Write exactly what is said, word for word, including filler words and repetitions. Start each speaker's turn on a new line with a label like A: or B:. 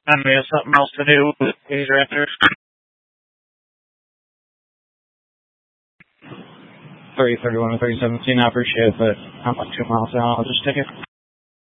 A: And we have something else to do with these raptors. thirty thirty-one and thirty seventeen, I appreciate it, but I'm like two miles out. I'll just take it.